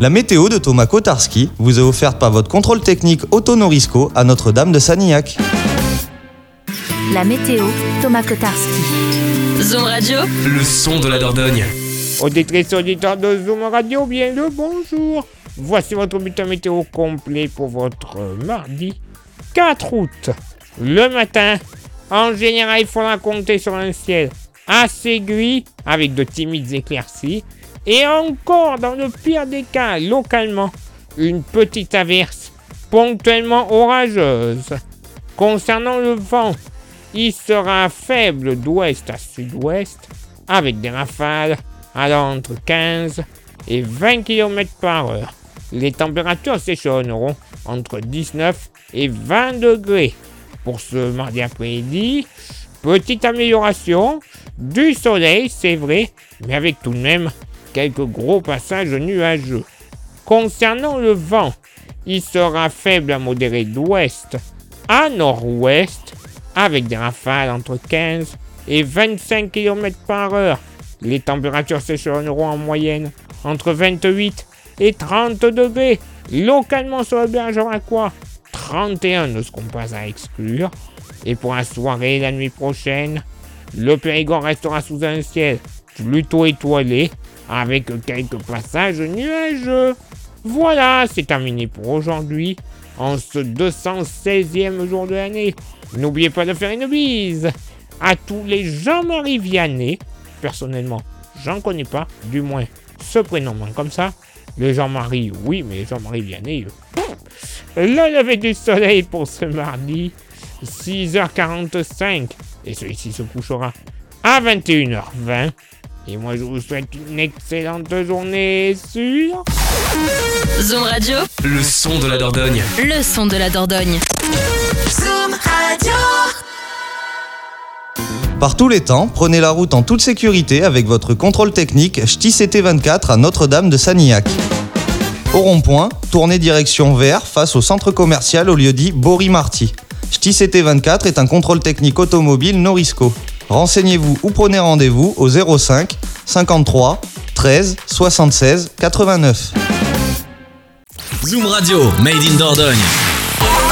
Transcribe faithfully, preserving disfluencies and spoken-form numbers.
La météo de Thomas Kotarski vous est offerte par votre contrôle technique Auto Norisco à Notre-Dame de Sanilhac. La météo, Thomas Kotarski. Zoom Radio, le son de la Dordogne. Auditrices, auditeurs de Zoom Radio, bien le bonjour. Voici votre bulletin météo complet pour votre mardi quatre août. Le matin, en général, il faudra compter sur un ciel assez gris avec de timides éclaircies. Et encore, dans le pire des cas, localement, une petite averse ponctuellement orageuse. Concernant le vent, il sera faible d'ouest à sud-ouest avec des rafales allant entre quinze et vingt kilomètres par heure. Les températures s'échelonneront entre dix-neuf et vingt degrés. Pour ce mardi après-midi, petite amélioration, du soleil, c'est vrai, mais avec tout de même quelques gros passages nuageux. Concernant le vent, il sera faible à modéré d'ouest à nord-ouest, avec des rafales entre quinze et vingt-cinq kilomètres par heure. Les températures s'échelonneront en moyenne entre vingt-huit et trente degrés. Localement sur le Bergeracois, trente et un ne seront pas à exclure. Et pour la soirée et la nuit prochaine, le Périgord restera sous un ciel plutôt étoilé, avec quelques passages nuageux. Voilà, c'est terminé pour aujourd'hui, en ce deux cent seizième jour de l'année. N'oubliez pas de faire une bise à tous les Jean-Marie Vianney. Personnellement, j'en connais pas, du moins ce prénom comme ça. Les Jean-Marie, oui, mais les Jean-Marie Vianney. Euh... Le lever du soleil pour ce mardi, six heures quarante-cinq, et celui-ci se couchera à vingt et une heures vingt. Et moi, je vous souhaite une excellente journée sur Zoom Radio, le son de la Dordogne. Le son de la Dordogne. Zoom Radio. Par tous les temps, prenez la route en toute sécurité avec votre contrôle technique Ch'ti C T vingt-quatre à Notre-Dame de Sanilhac. Au rond-point, tournez direction vers face au centre commercial au lieu dit Bory-Marty. Ch'ti C T vingt-quatre est un contrôle technique automobile Norisco. Renseignez-vous ou prenez rendez-vous au zéro cinq cinquante-trois treize soixante-seize quatre-vingt-neuf. Zoom Radio, Made in Dordogne.